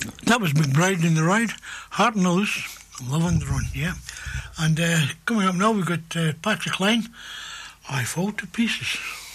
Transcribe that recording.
That was McBride in the Ride. Heart Knows, Love on the Run, yeah. And coming up now, we've got Patrick Klein, I Fall to Pieces.